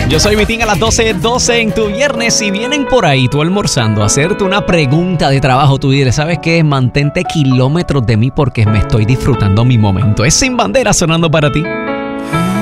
Yo soy Vitín a las 12:12 en tu viernes. Si vienen por ahí tú almorzando a hacerte una pregunta de trabajo, tú dirás, ¿sabes qué? Mantente kilómetros de mí porque me estoy disfrutando mi momento. Es Sin Bandera sonando para ti.